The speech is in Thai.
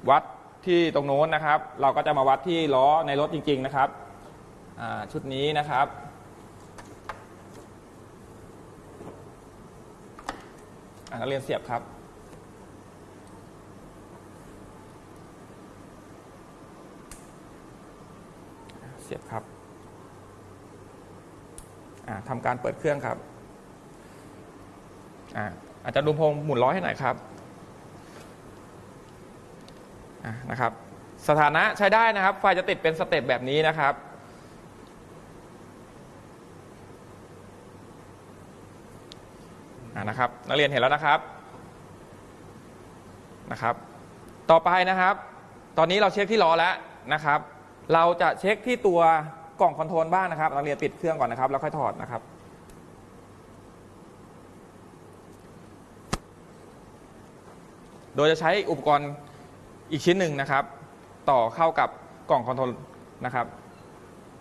วัดที่ตรงโน้นนะครับเราก็จะมาวัดที่ล้อในรถจริงๆนะครับชุดนี้นะครับนักเรียนเสียบครับเสียบครับทำการเปิดเครื่องครับอาจารย์ดุมพงศ์หมุนล้อให้หน่อยครับนะครับสถานะใช้ได้นะครับไฟจะติดเป็นสเต็ปแบบนี้นะครับนะครับนักเรียนเห็นแล้วนะครับต่อไปนะครับตอนนี้เราเช็คที่ล้อแล้วนะครับเราจะเช็คที่ตัวกล่องคอนโทรลบ้างนะครับนักเรียนปิดเครื่องก่อนนะครับแล้วค่อยถอดนะครับโดยจะใช้อุปกรณ์อีกชิ้นหนึ่งนะครับต่อเข้ากับกล่องคอนโทรลนะครับ